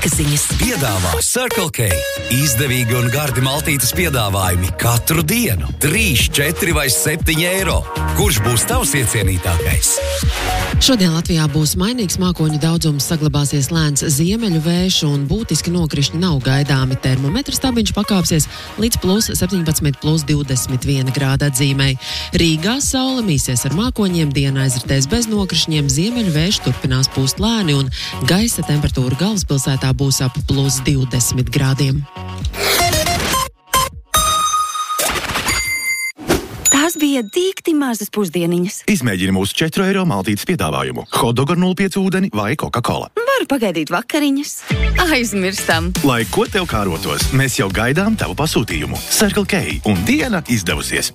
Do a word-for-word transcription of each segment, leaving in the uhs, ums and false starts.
Ziņas Piedāvā Circle K. Izdevīgi un gardi maltītes piedāvājumi katru dienu. trīs, četri vai septiņi eiro. Kurš būs tavs iecienītākais? Šodien Latvijā būs mainīgs mākoņu daudzums, saglabāsies lēns ziemeļu vējš un būtiski nokrišņi nav gaidāmi. Termometra stabiņš pakāpsies līdz plus septiņpadsmit, plus divdesmit viena grāda atzīmei. Rīgā saule mīsies ar mākoņiem, diena aizritēs bez nokrišņiem, ziemeļu vējš turpinās pūst lēni un gaisa temperatūra galvaspilsētā būs ap plus divdesmit grādiem. Tās bija dīkti mazas pusdieniņas. Izmēģini mūsu četru eiro maltītes piedāvājumu. Hotdog ar nulle pieci ūdeni vai Coca-Cola. Varu pagaidīt vakariņas. Aizmirstam. Lai ko tev kārotos, mēs jau gaidām tavu pasūtījumu. Circle K un diena izdevusies.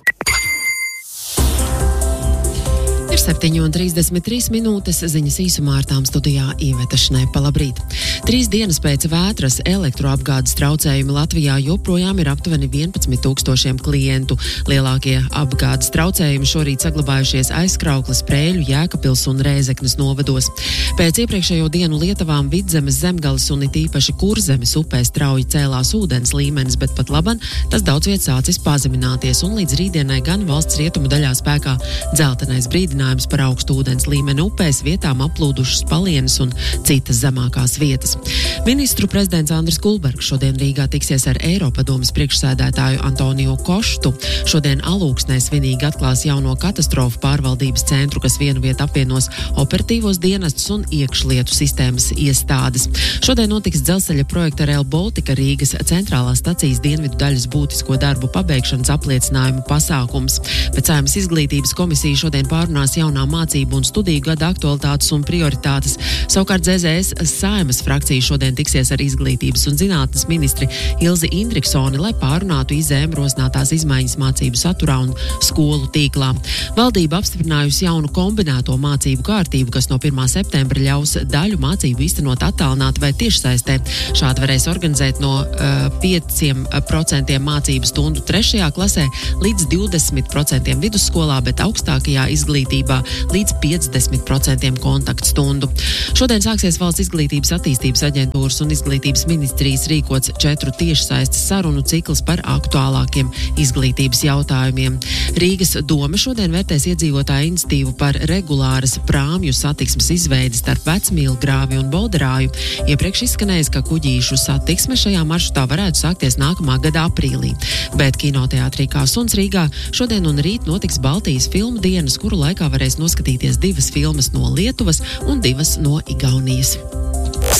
Ir septiņi un trīsdesmit trīs minūtes, ziņas īsumā ar tām studijā Iveta Šnepa. Labrīt! Trīs dienas pēc vētras elektroapgādes traucējumi Latvijā joprojām ir aptuveni vienpadsmit tūkstošiem klientu. Lielākie apgādes traucējumi šorīt saglabājušies Aizkraukles, Prēļu, Jēkabpils un Rēzeknes novados. Pēc iepriekšējo dienu Lietavām Vidzemes, Zemgales un it īpaši Kurzemes upē strauji cēlās ūdens līmenis, bet pat laban tas daudz viet sācis pazemināties un līdz rītdienai gan valsts rietumu daļā spēkā dzeltenais brīdinājums par augstu ūdens līmeni upēs, vietām aplūdušas palienes un citas zemākās vietas. Ministru prezidents Andris Kulbergs šodien Rīgā tiksies ar Eiropadomes priekšsēdētāju Antoniju Koštu. Šodien Alūksnē svinīgi atklās jauno katastrofu pārvaldības centru, kas vienviet apvienos operatīvos dienestus un iekšlietu sistēmas iestādes. Šodien notiks dzelzceļa projekta Rail Baltica Rīgas centrālās stacijas dienvidu daļas būtisko darbu pabeigšanas apliecinājumu pasākums. Pēc Saeimas izglītības komisija šodien pārunās jaunā mācību un studiju gada aktualitātes un prioritātes. Savukārt Z Z S Saeimas frakcija šodien tiksies ar izglītības un zinātnes ministri Ilzi Indriksoni, lai pārunātu I Z M rosinātās izmaiņas mācību saturā un skolu tīklā. Valdība apstiprinājusi jaunu kombinēto mācību kārtību, kas no pirmā septembra ļaus daļu mācību īstenot attālināti vai tiešsaistē. Šādi varēs organizēt no uh, pieciem procentiem mācību stundu trešajā klasē līdz divdesmit procentiem vidusskolā, bet augstākajā izglītībā līdz piecdesmit procentiem kontaktstundu. Šodien sāksies Valsts izglītības attīstības aģentūras un izglītības ministrijas rīkots četru tiešsaistes sarunu cikls par aktuālākiem izglītības jautājumiem. Rīgas doma šodien vērtēs iedzīvotāju iniciatīvu par regulāras prāmju satiksmes izveidi starp Vecmīlgrāvi un Bolderāju. Iepriekš izskanējis, ka kuģīšu satiksme šajā maršrutā varētu sākties nākamā gada aprīlī. Bet kinoteātrī Kā suns Rīgā šodien un rīt notiks Baltijas filmu dienas, kuru laikā varēs noskatīties divas filmas no Lietuvas un divas no Igaunijas.